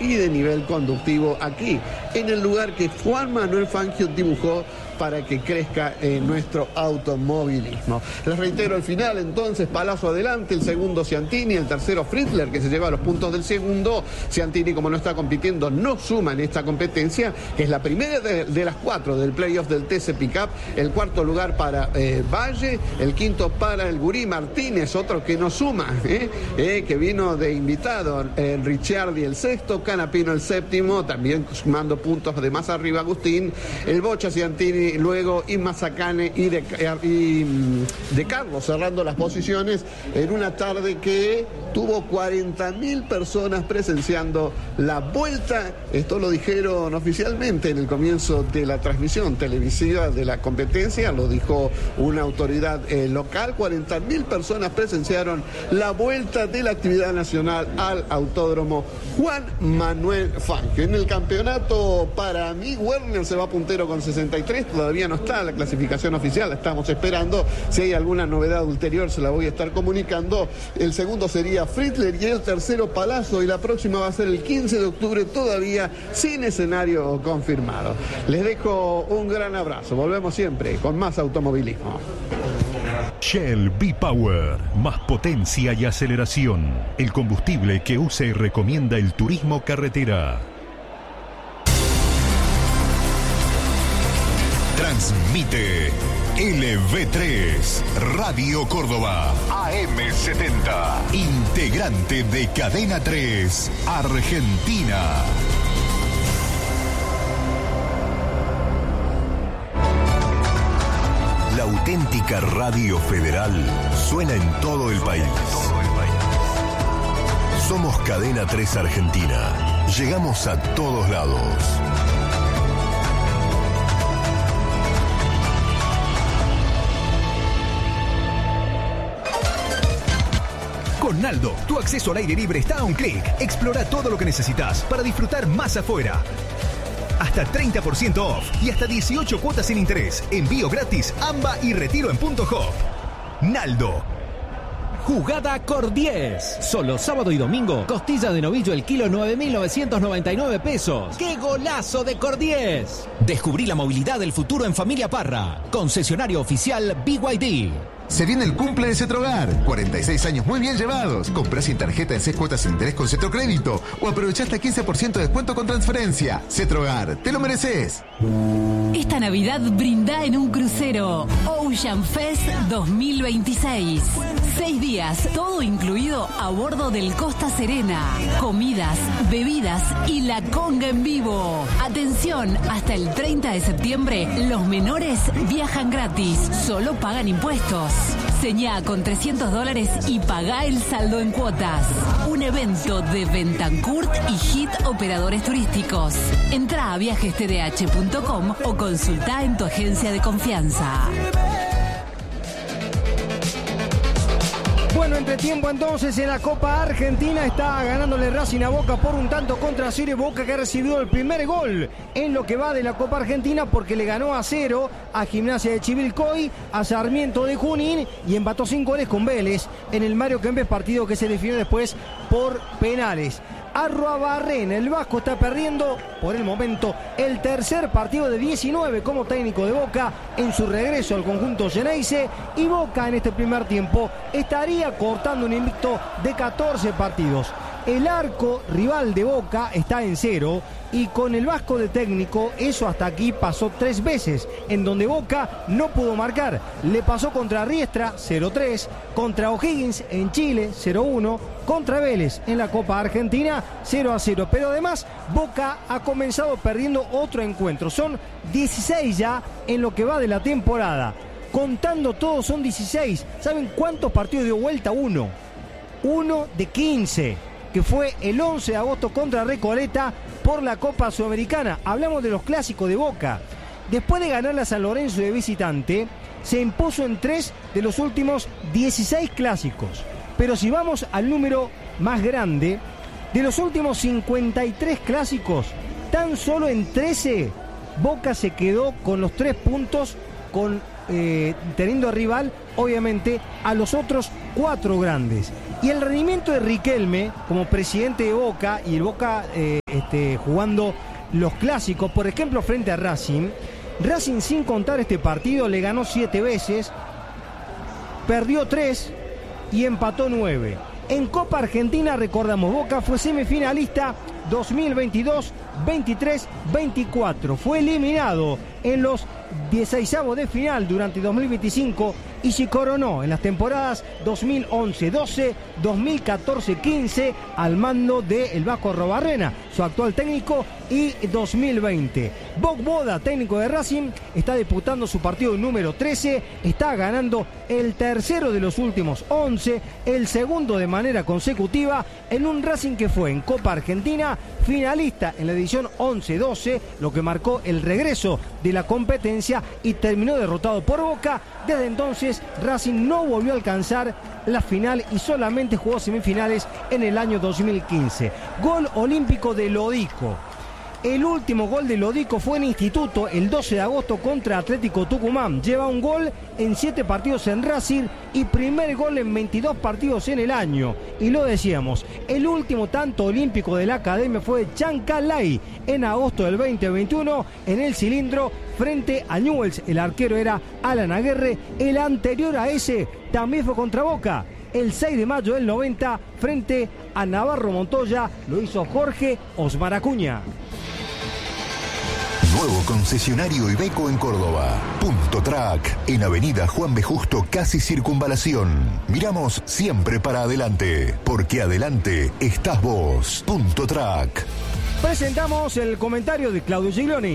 y de nivel conductivo aquí, en el lugar que Juan Manuel Fangio dibujó para que crezca nuestro automovilismo. Les reitero el final, entonces: Palazzo adelante, el segundo Ciantini, el tercero Fritzler, que se lleva los puntos del segundo. Ciantini, como no está compitiendo, no suma en esta competencia, que es la primera de las 4 del playoff del TC Pickup. El cuarto lugar para Valle, el quinto para el Gurí Martínez, otro que no suma, que vino de invitado. Ricciardi el sexto, Canapino el séptimo, también sumando puntos de más arriba Agustín, el Bocha, Ciantini, luego Isma Zacane y de Carlos cerrando las posiciones, en una tarde que tuvo 40.000 personas presenciando la vuelta. Esto lo dijeron oficialmente en el comienzo de la transmisión televisiva de la competencia, lo dijo una autoridad local. 40.000 personas presenciaron la vuelta de la actividad nacional al Autódromo Juan Manuel Fangio. En el campeonato, para mí, Werner se va puntero con 63, todavía no está la clasificación oficial, la estamos esperando. Si hay alguna novedad ulterior se la voy a estar comunicando. El segundo sería Fritzler y el tercero Palazzo, y la próxima va a ser el 15 de octubre, todavía sin escenario confirmado. Les dejo un gran abrazo, volvemos siempre con más automovilismo. Shell V-Power, más potencia y aceleración. El combustible que usa y recomienda el turismo carretera. Transmite LV3, Radio Córdoba, AM70, integrante de Cadena 3, Argentina. La auténtica radio federal suena en todo el país. Somos Cadena 3 Argentina. Llegamos a todos lados. Con Naldo, tu acceso al aire libre está a un clic. Explora todo lo que necesitas para disfrutar más afuera. Hasta 30% off y hasta 18 cuotas sin interés. Envío gratis, AMBA y retiro en Punto Hop. Naldo. Jugada Cor 10. Solo sábado y domingo. Costilla de novillo el kilo 9.999 pesos. ¡Qué golazo de Cor 10! Descubrí la movilidad del futuro en Familia Parra. Concesionario oficial BYD. Se viene el cumple de Cetrogar. 46 años muy bien llevados. Comprá sin tarjeta en 6 cuotas sin interés con Cetrocrédito. O aprovechá hasta 15% de descuento con transferencia. Cetrogar, te lo mereces. Esta Navidad brinda en un crucero. Ocean Fest 2026. 6 días, todo incluido a bordo del Costa Serena. Comidas, bebidas y la conga en vivo. Atención, hasta el 30 de septiembre, los menores viajan gratis. Solo pagan impuestos. Señá con $300 y pagá el saldo en cuotas. Un evento de Bentancourt y Hit Operadores Turísticos. Entrá a viajestdh.com o consultá en tu agencia de confianza. Bueno, entre tiempo entonces en la Copa Argentina está ganándole Racing a Boca por un tanto contra 0. Boca que ha recibido el primer gol en lo que va de la Copa Argentina porque le ganó a 0 a Gimnasia de Chivilcoy, a Sarmiento de Junín y empató 5 goles con Vélez en el Mario Kempes, partido que se definió después por penales. Arruabarrén, el vasco, está perdiendo por el momento el tercer partido de 19 como técnico de Boca en su regreso al conjunto Geneise, y Boca en este primer tiempo estaría cortando un invicto de 14 partidos. El arco rival de Boca está en 0 y con el vasco de técnico eso hasta aquí pasó 3 veces en donde Boca no pudo marcar. Le pasó contra Riestra 0-3, contra O'Higgins en Chile 0-1, contra Vélez en la Copa Argentina 0-0. Pero además Boca ha comenzado perdiendo otro encuentro. Son 16 ya en lo que va de la temporada. Contando todos son 16. ¿Saben cuántos partidos dio vuelta? Uno de 15. Que fue el 11 de agosto contra Recoleta por la Copa Sudamericana. Hablamos de los clásicos de Boca. Después de ganar a San Lorenzo de visitante, se impuso en 3 de los últimos 16 clásicos. Pero si vamos al número más grande, de los últimos 53 clásicos, tan solo en 13, Boca se quedó con los 3 puntos con teniendo rival, obviamente, a los otros 4 grandes. Y el rendimiento de Riquelme, como presidente de Boca, y el Boca jugando los clásicos, por ejemplo, frente a Racing, sin contar este partido, le ganó 7 veces, perdió 3 y empató 9. En Copa Argentina, recordamos, Boca fue semifinalista 2022, 23, 24. Fue eliminado en los 16avos de final durante 2025 y se coronó en las temporadas 2011-12, 2014-15 al mando de el Vasco Arrobarrena, su actual técnico, y 2020. Boc Boda, técnico de Racing, está disputando su partido número 13, está ganando el tercero de los últimos 11, el segundo de manera consecutiva, en un Racing que fue en Copa Argentina finalista en la edición 11-12, lo que marcó el regreso de la competencia y terminó derrotado por Boca. Desde entonces Racing no volvió a alcanzar la final y solamente jugó semifinales en el año 2015. Gol olímpico de Lodico. El último gol de Lodico fue en Instituto el 12 de agosto contra Atlético Tucumán. Lleva un gol en 7 partidos en Racing y primer gol en 22 partidos en el año. Y lo decíamos, el último tanto olímpico de la academia fue de Chancalay en agosto del 2021 en el Cilindro frente a Newell's. El arquero era Alan Aguerre. El anterior a ese también fue contra Boca. El 6 de mayo del 90 frente a Navarro Montoya lo hizo Jorge Osmar Acuña. Nuevo concesionario Iveco en Córdoba. Punto Track, en Avenida Juan B. Justo, casi Circunvalación. Miramos siempre para adelante, porque adelante estás vos. Punto Track. Presentamos el comentario de Claudio Gigloni.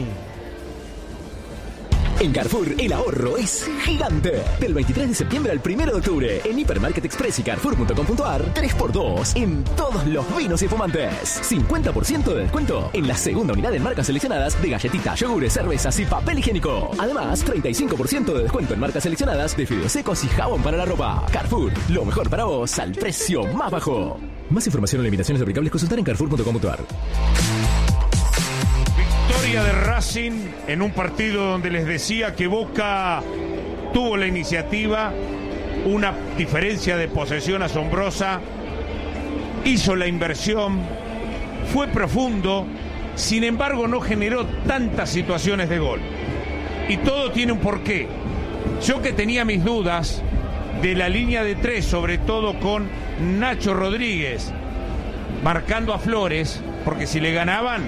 En Carrefour, el ahorro es gigante. Del 23 de septiembre al 1 de octubre, en Hipermarket Express y Carrefour.com.ar, 3x2 en todos los vinos y fumantes. 50% de descuento en la segunda unidad en marcas seleccionadas de galletitas, yogures, cervezas y papel higiénico. Además, 35% de descuento en marcas seleccionadas de fideos secos y jabón para la ropa. Carrefour, lo mejor para vos al precio más bajo. Más información o limitaciones aplicables, consultar en Carrefour.com.ar. Victoria de Racing en un partido donde les decía que Boca tuvo la iniciativa, una diferencia de posesión asombrosa, hizo la inversión, fue profundo, sin embargo no generó tantas situaciones de gol. Y todo tiene un porqué. Yo que tenía mis dudas de la línea de 3, sobre todo con Nacho Rodríguez marcando a Flores, porque si le ganaban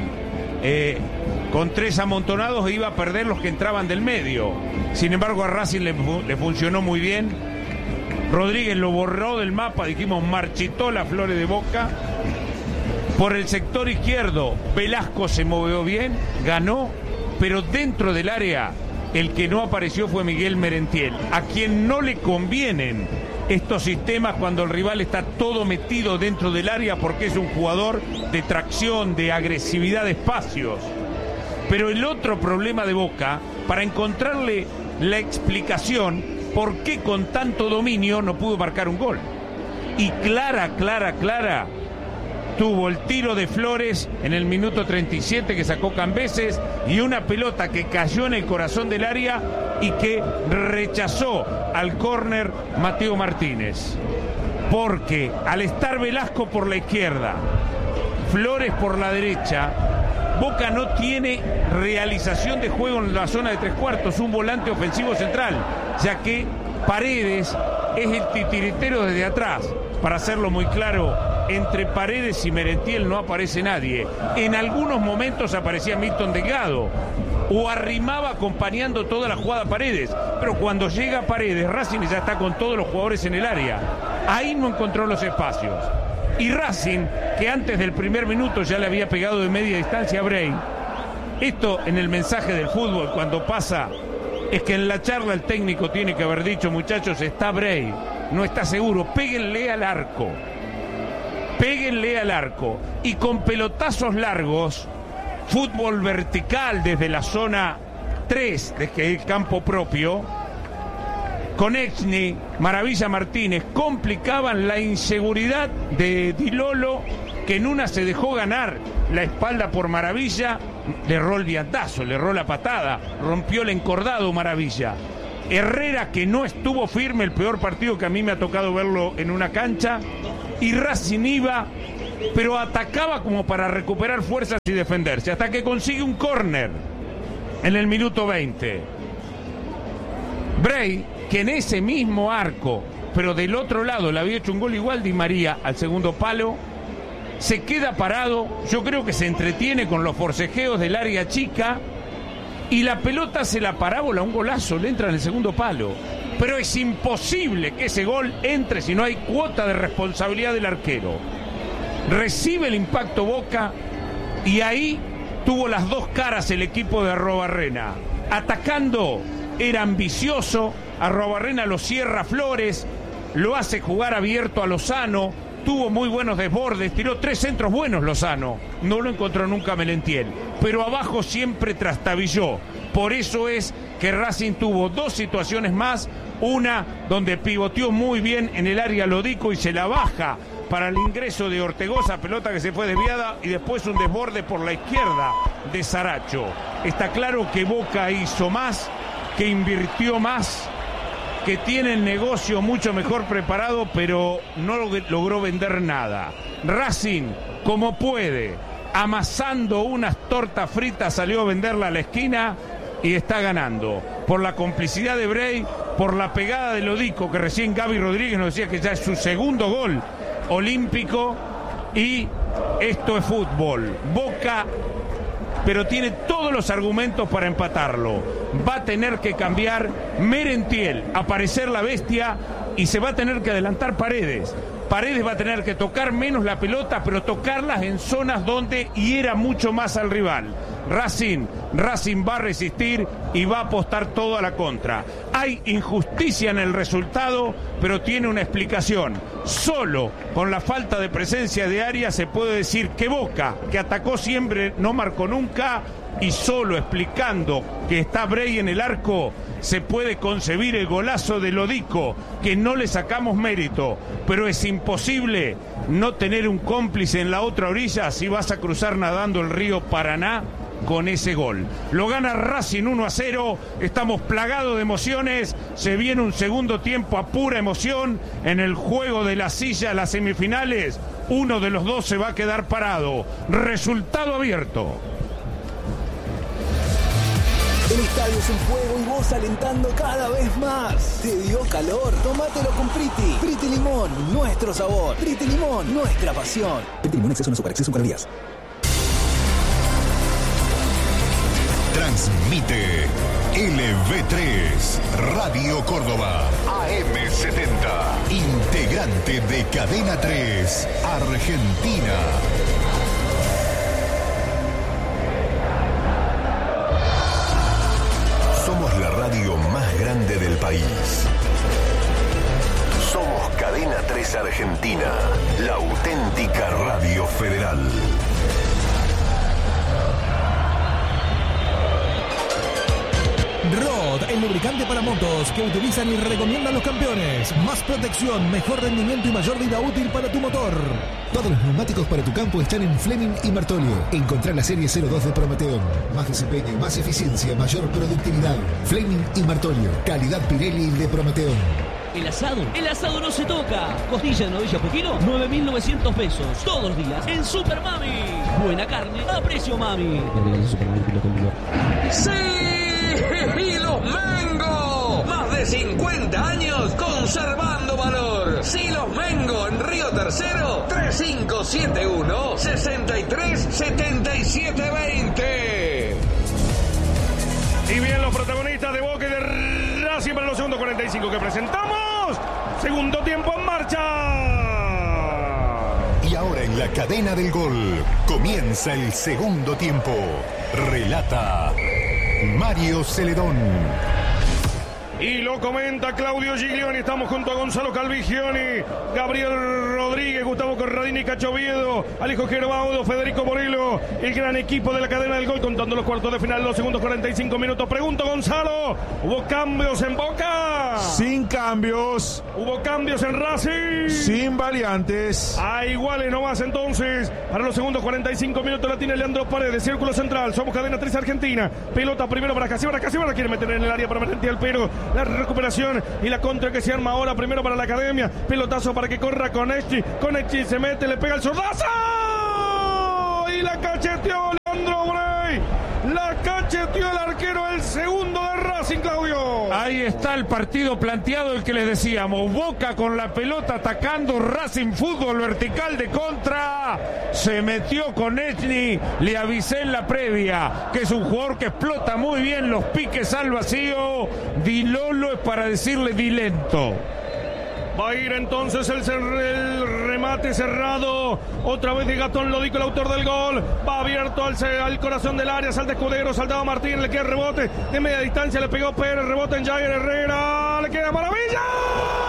con 3 amontonados iba a perder los que entraban del medio. Sin embargo a Racing le funcionó muy bien. Rodríguez lo borró del mapa, dijimos marchitó las Flores de Boca. Por el sector izquierdo Velasco se movió bien, ganó, pero dentro del área el que no apareció fue Miguel Merentiel, a quien no le convienen estos sistemas cuando el rival está todo metido dentro del área, porque es un jugador de tracción, de agresividad de espacios. Pero el otro problema de Boca, para encontrarle la explicación por qué con tanto dominio no pudo marcar un gol. Y clara, tuvo el tiro de Flores en el minuto 37 que sacó Cambeses y una pelota que cayó en el corazón del área y que rechazó al córner Mateo Martínez. Porque al estar Velasco por la izquierda, Flores por la derecha, Boca no tiene realización de juego en la zona de 3/4, un volante ofensivo central, ya que Paredes es el titiritero desde atrás. Para hacerlo muy claro, entre Paredes y Merentiel no aparece nadie. En algunos momentos aparecía Milton Delgado o arrimaba acompañando toda la jugada Paredes, pero cuando llega Paredes, Racing ya está con todos los jugadores en el área. Ahí no encontró los espacios. Y Racing, que antes del primer minuto ya le había pegado de media distancia a Bray. Esto en el mensaje del fútbol cuando pasa, es que en la charla el técnico tiene que haber dicho: muchachos, está Bray, no está seguro, péguenle al arco. Y con pelotazos largos, fútbol vertical desde la zona 3, desde el campo propio, Konechny, Maravilla Martínez, complicaban la inseguridad de Di Lolo, que en una se dejó ganar la espalda por Maravilla, le erró el diantazo, le erró la patada, rompió el encordado Maravilla. Herrera, que no estuvo firme, el peor partido que a mí me ha tocado verlo en una cancha, y Racing iba, pero atacaba como para recuperar fuerzas y defenderse, hasta que consigue un córner en el minuto 20. Bray, que en ese mismo arco, pero del otro lado le había hecho un gol igual, Di María al segundo palo, se queda parado, yo creo que se entretiene con los forcejeos del área chica, y la pelota se la parábola, un golazo, le entra en el segundo palo. Pero es imposible que ese gol entre si no hay cuota de responsabilidad del arquero. Recibe el impacto Boca y ahí tuvo las dos caras el equipo de Arrobarrena. Atacando, era ambicioso, Arrobarrena lo cierra Flores, lo hace jugar abierto a Lozano, tuvo muy buenos desbordes, tiró 3 centros buenos Lozano, no lo encontró nunca Melentiel, pero abajo siempre trastabilló. Por eso es que Racing tuvo 2 situaciones más, una donde pivoteó muy bien en el área Lodico y se la baja para el ingreso de Ortegoza, pelota que se fue desviada, y después un desborde por la izquierda de Saracho. Está claro que Boca hizo más, que invirtió más, que tiene el negocio mucho mejor preparado, pero no logró vender nada. Racing, como puede, amasando unas tortas fritas, salió a venderla a la esquina y está ganando. Por la complicidad de Bray, por la pegada de Lodico, que recién Gaby Rodríguez nos decía que ya es su segundo gol olímpico, y esto es fútbol. Boca, pero tiene todos los argumentos para empatarlo. Va a tener que cambiar Merentiel, aparecer la bestia, y se va a tener que adelantar Paredes. Paredes va a tener que tocar menos la pelota, pero tocarlas en zonas donde hiera mucho más al rival. Racing va a resistir y va a apostar todo a la contra. Hay injusticia en el resultado, pero tiene una explicación. Solo con la falta de presencia de área se puede decir que Boca, que atacó siempre, no marcó nunca, y solo explicando que está Bray en el arco se puede concebir el golazo de Lodico, que no le sacamos mérito, pero es imposible no tener un cómplice en la otra orilla si vas a cruzar nadando el río Paraná con ese gol. Lo gana Racing 1-0, estamos plagados de emociones, se viene un segundo tiempo a pura emoción, en el juego de la silla, las semifinales, uno de los dos se va a quedar parado, resultado abierto. El estadio es un fuego y vos alentando cada vez más. ¿Te dio calor? Tómatelo con Priti. Priti Limón, nuestro sabor. Priti Limón, nuestra pasión. Priti Limón, exceso no super, exceso con días. Transmite LV3 Radio Córdoba AM70, integrante de Cadena 3 Argentina. Somos la radio más grande del país. Somos Cadena 3 Argentina, la auténtica radio federal. Rod, el lubricante para motos que utilizan y recomiendan los campeones. Más protección, mejor rendimiento y mayor vida útil para tu motor. Todos los neumáticos para tu campo están en Fleming y Martolio. Encontrá la serie 02 de Prometeon. Más desempeño, más eficiencia, mayor productividad. Fleming y Martolio. Calidad Pirelli de Prometeon. El asado no se toca. Costilla de novilla por kilo, 9.900 pesos. Todos los días en Super Mami. Buena carne a precio Mami. ¡Sí! ¡Silos Mengo! Más de 50 años conservando valor. Silos Mengo en Río Tercero, 3571-637720. Y bien, los protagonistas de Boca y de Racing para los segundos 45 que presentamos. Segundo tiempo en marcha. Y ahora en la cadena del gol comienza el segundo tiempo. Relata Mario Celedón. Y lo comenta Claudio Giglioni. Estamos junto a Gonzalo Calvigioni, Gabriel Rodríguez. Rodríguez, Gustavo Corradini, Cacho Oviedo, Alejo Gerbaudo, Federico Morelo, el gran equipo de la cadena del gol, contando los cuartos de final, los segundos 45 minutos. Pregunto, Gonzalo, ¿hubo cambios en Boca? Sin cambios. ¿Hubo cambios en Racing? Sin variantes. A iguales nomás entonces. Para los segundos 45 minutos la tiene Leandro Paredes, círculo central. Somos cadena 3 Argentina. Pelota primero para Casibara. Casibara quiere meter en el área para Valentín Alpero. La recuperación y la contra que se arma ahora primero para la academia. Pelotazo para que corra Conetti. Conetti se mete, le pega el zurdazo. Y la cacheteó Leandro Brey. La cacheteó el arquero, el segundo de Racing, Claudio. Ahí está el partido planteado, el que les decíamos. Boca con la pelota atacando, Racing fútbol vertical de contra. Se metió con Etni, le avisé en la previa que es un jugador que explota muy bien los piques al vacío. Di Lolo es para decirle di lento. Va a ir entonces el remate cerrado. Otra vez de Gastón Lodico, el autor del gol. Va abierto al corazón del área. Salta Escudero, saltaba Martín. Le queda rebote de media distancia. Le pegó Pérez. Rebote en Jair Herrera. Le queda maravilla.